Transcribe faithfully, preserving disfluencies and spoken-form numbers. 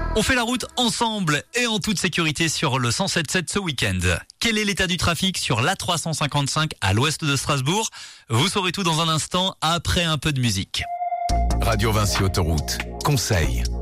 On fait la route ensemble et en toute sécurité sur le cent sept sept ce week-end. Quel est l'état du trafic sur l'A trois cent cinquante-cinq à l'ouest de Strasbourg? Vous saurez tout dans un instant après un peu de musique. Radio Vinci Autoroute. Conseil.